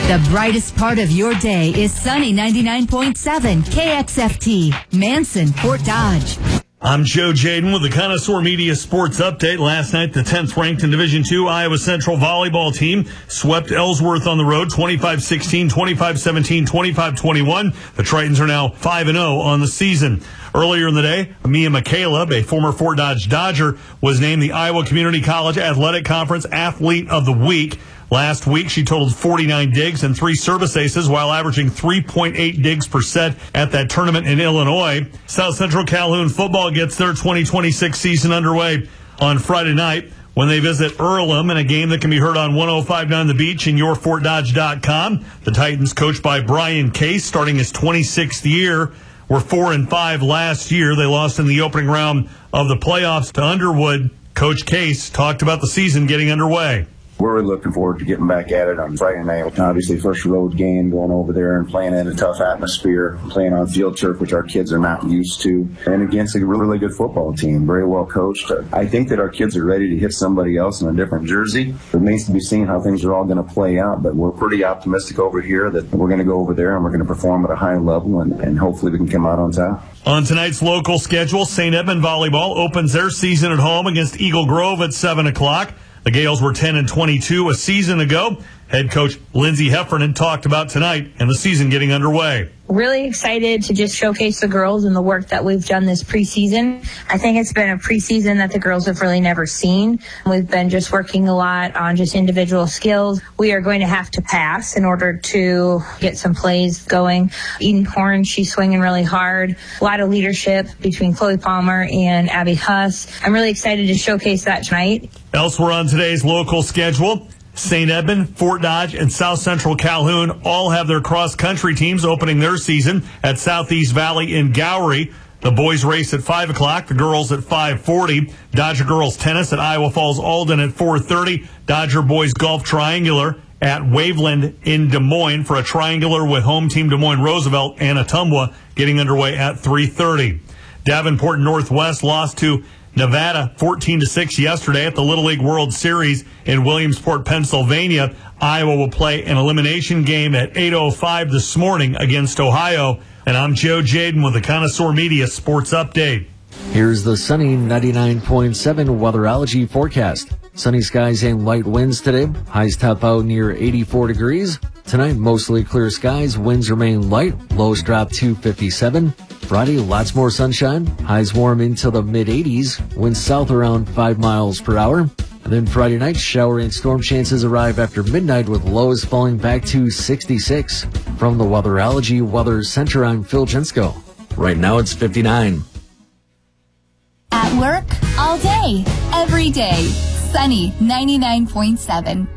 The brightest part of your day is Sunny 99.7 KXFT, Manson, Fort Dodge. I'm Joe Jaden with the Connoisseur Media Sports Update. Last night, the 10th ranked in Division II Iowa Central volleyball team swept Ellsworth on the road 25-16, 25-17, 25-21. The Tritons are now 5-0 on the season. Earlier in the day, Mia McCaleb, a former Fort Dodge Dodger, was named the Iowa Community College Athletic Conference Athlete of the Week. Last week, she totaled 49 digs and 3 service aces while averaging 3.8 digs per set at that tournament in Illinois. South Central Calhoun football gets their 2026 season underway on Friday night when they visit Earlham in a game that can be heard on 105.9 The Beach and yourfortdodge.com. The Titans, coached by Brian Case, starting his 26th year, were 4-5 last year. They lost in the opening round of the playoffs to Underwood. Coach Case talked about the season getting underway. We're really looking forward to getting back at it on Friday night. Obviously, first road game, going over there and playing in a tough atmosphere, playing on field turf, which our kids are not used to, and against a really, really good football team, very well coached. I think that our kids are ready to hit somebody else in a different jersey. It remains to be seen how things are all going to play out, but we're pretty optimistic over here that we're going to go over there and we're going to perform at a high level, and hopefully we can come out on top. On tonight's local schedule, St. Edmund Volleyball opens their season at home against Eagle Grove at 7 o'clock. The Gales were 10-22 a season ago. Head coach Lindsey Heffernan talked about tonight and the season getting underway. Really excited to just showcase the girls and the work that we've done this preseason. I think it's been a preseason that the girls have really never seen. We've been just working a lot on just individual skills. We are going to have to pass in order to get some plays going. Eden Horn, she's swinging really hard. A lot of leadership between Chloe Palmer and Abby Huss. I'm really excited to showcase that tonight. Elsewhere on today's local schedule, St. Edmund, Fort Dodge, and South Central Calhoun all have their cross-country teams opening their season at Southeast Valley in Gowrie. The boys race at 5 o'clock, the girls at 5:40. Dodger girls tennis at Iowa Falls Alden at 4:30. Dodger boys golf triangular at Waveland in Des Moines for a triangular with home team Des Moines Roosevelt and Ottumwa getting underway at 3:30. Davenport Northwest lost to Nevada 14-6 yesterday at the Little League World Series in Williamsport, Pennsylvania. Iowa will play an elimination game at 8:05 this morning against Ohio. And I'm Joe Jaden with the Connoisseur Media Sports Update. Here's the sunny 99.7 weatherology forecast. Sunny skies and light winds today. Highs top out near 84 degrees. Tonight, mostly clear skies. Winds remain light. Lows drop to 57. Friday, lots more sunshine. Highs warm into the mid-80s. Winds south around 5 miles per hour. And then Friday night, shower and storm chances arrive after midnight with lows falling back to 66. From the Weatherology Weather Center, I'm Phil Jensko. Right now, it's 59. At work, all day, every day. Sunny 99.7.